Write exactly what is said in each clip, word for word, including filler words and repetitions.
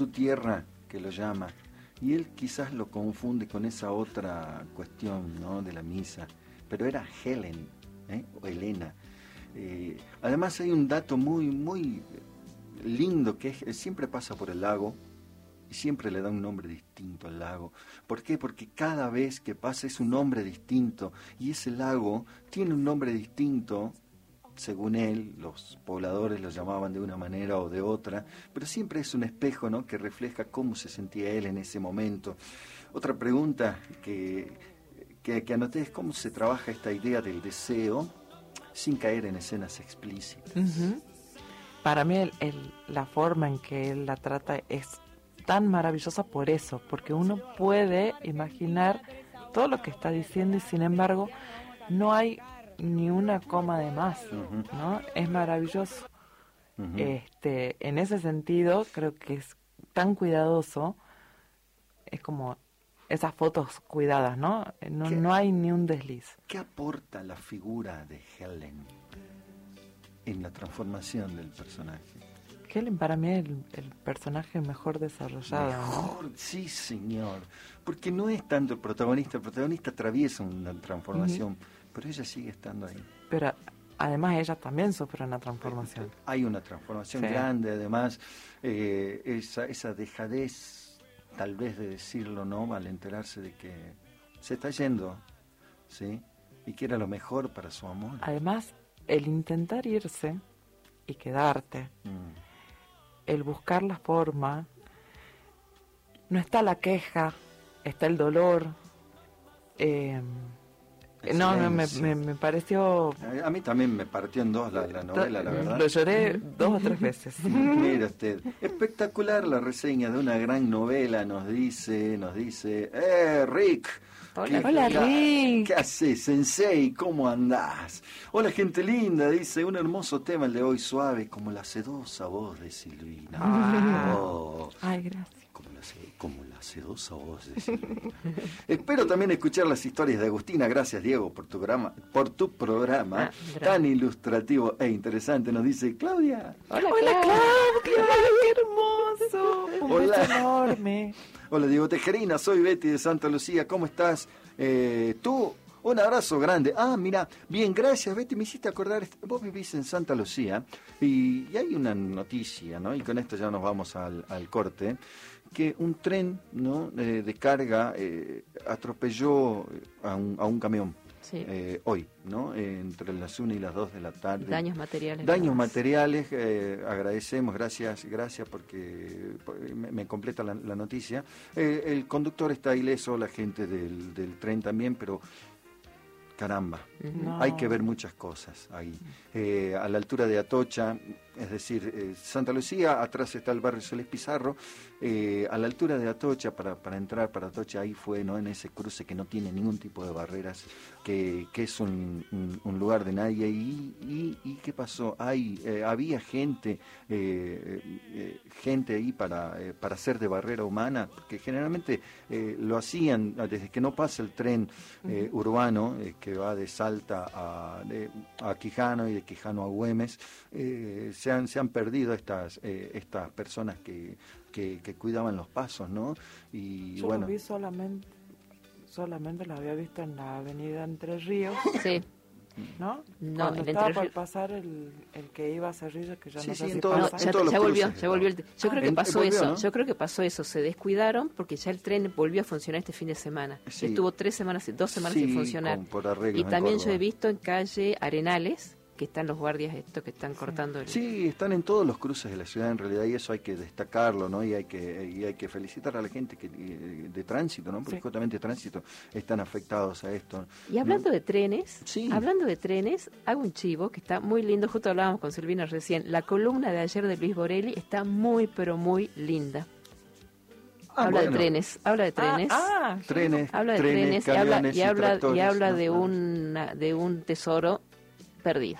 su tierra que lo llama, y él quizás lo confunde con esa otra cuestión, ¿no?, de la misa, pero era Helen, ¿eh?, o Helena. Eh, además hay un dato muy, muy lindo, que es, siempre pasa por el lago, y siempre le da un nombre distinto al lago. ¿Por qué? Porque cada vez que pasa es un nombre distinto, y ese lago tiene un nombre distinto. Según él, los pobladores lo llamaban de una manera o de otra, pero siempre es un espejo, ¿no?, que refleja cómo se sentía él en ese momento. Otra pregunta que, que, que anoté es cómo se trabaja esta idea del deseo sin caer en escenas explícitas. Uh-huh. Para mí el, el, la forma en que él la trata es tan maravillosa por eso, porque uno puede imaginar todo lo que está diciendo y sin embargo no hay ni una coma de más, uh-huh. ¿no? Es maravilloso. Uh-huh. Este, en ese sentido, creo que es tan cuidadoso, es como esas fotos cuidadas, ¿no? No, no hay ni un desliz. ¿Qué aporta la figura de Helen en la transformación del personaje? Helen para mí es el, el personaje mejor desarrollado. Mejor, ¿no? Sí, señor. Porque no es tanto el protagonista, el protagonista atraviesa una transformación, uh-huh. pero ella sigue estando ahí. Pero además ella también sufre una transformación. Hay una transformación sí. grande, además, eh, esa, esa dejadez, tal vez de decirlo, ¿no?, al enterarse de que se está yendo, ¿sí?, y que era lo mejor para su amor. Además, el intentar irse y quedarte, mm. el buscar la forma, no está la queja, está el dolor. Eh, no, me, me, me pareció... A mí también me partió en dos la, la novela, la verdad. Lo lloré dos o tres veces. Mira usted, espectacular la reseña de una gran novela, nos dice, nos dice, ¡eh, Rick! Hola, hola Rick. ¿Qué haces, Sensei? ¿Cómo andás? Hola, gente linda, dice, un hermoso tema el de hoy, suave como la sedosa voz de Silvina. Ah. Oh. Ay, gracias. Como la, como la sedosa voz de Silvina. Espero también escuchar las historias de Agustina. Gracias, Diego, por tu programa, por tu programa ah, tan ilustrativo e interesante. Nos dice Claudia. Hola, hola Claudia. Qué hermoso. Un hola. beso enorme. Hola, Diego Tejerina, soy Betty de Santa Lucía. ¿Cómo estás? Eh, tú, un abrazo grande. Ah, mira, bien, gracias, Betty. Me hiciste acordar, vos vivís en Santa Lucía y, y hay una noticia, ¿no? Y con esto ya nos vamos al, al corte. Que un tren, ¿no?, eh, de carga eh, atropelló a un, a un camión. Sí. Eh, hoy, ¿no? Eh, entre las una y las dos de la tarde. Daños materiales. Daños materiales, eh, agradecemos, gracias, gracias porque me, me completa la, la noticia. Eh, el conductor está ileso, la gente del, del tren también, pero caramba, no. hay que ver muchas cosas ahí. Eh, a la altura de Atocha, es decir, eh, Santa Lucía, atrás está el barrio Solís Pizarro, eh, a la altura de Atocha, para, para entrar para Atocha, ahí fue, ¿no?, en ese cruce que no tiene ningún tipo de barreras, que, que es un, un, un lugar de nadie. Y, y, y ¿qué pasó? Hay, eh, había gente, eh, eh, gente ahí para, eh, para hacer de barrera humana, porque generalmente eh, lo hacían desde que no pasa el tren eh, uh-huh. urbano, eh, que va de Salta a, de, a Quijano y de Quijano a Güemes. Eh, se han, se han perdido estas, eh, estas personas que, que, que cuidaban los pasos, ¿no? Y Yo bueno, lo vi solamente, solamente lo había visto en la avenida Entre Ríos. Sí. ¿No? No, Cuando el estaba Entre por Ríos. pasar el, el que iba a Cerrillo, que ya sí, no sí, sé si todo, pasa. No, ya, todos ya volvió, cruces, ya volvió. El, yo creo que ah, pasó en, eso, volvió, yo ¿no? creo que pasó eso, se descuidaron porque ya el tren volvió a funcionar este fin de semana. Sí. Estuvo tres semanas, dos semanas sí, sin funcionar. con, por arreglos y también en yo he visto en calle Arenales, que están los guardias estos que están Sí. cortando el... Sí, están en todos los cruces de la ciudad en realidad, y eso hay que destacarlo, ¿no? Y hay que y hay que felicitar a la gente que de, de tránsito, ¿no? Porque sí. justamente de tránsito están afectados a esto. Y hablando ¿no? de trenes, sí. hablando de trenes, hago un chivo que está muy lindo, justo hablábamos con Silvina recién, la columna de ayer de Luis Borelli está muy pero muy linda. Ah, habla bueno. de trenes, habla de trenes. Ah, ah, trenes, habla de trenes, trenes, y habla, camiones y habla, tractores, y habla ¿no? de una, de un tesoro perdido.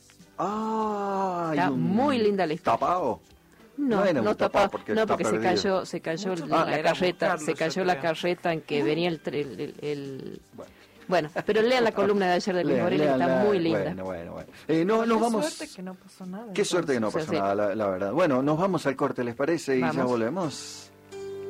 Ah, Está un muy linda la historia. ¿Tapado? No, No era no un tapado, tapado porque no está porque se perdido. cayó, se cayó Mucho la, más la era carreta, buscarlo, se cayó yo la creo. carreta en que venía el, tre- el, el, Bueno. Bueno, pero lean la columna de ayer de Luis Lean- Borelli, que está leanla. muy linda. Bueno, bueno, bueno. Eh, no, nos Qué vamos... suerte que no pasó nada. Qué suerte que no Sí, pasó sí. nada, la, la verdad. Bueno, nos vamos al corte, ¿les parece? Y ya Vamos. volvemos.